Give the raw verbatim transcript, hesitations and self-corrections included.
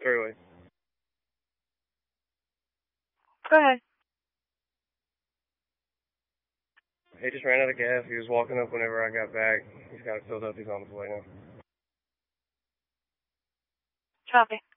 freeway. Go ahead. He just ran out of gas. He was walking up whenever I got back. He's got it filled up. He's on his way now. Copy.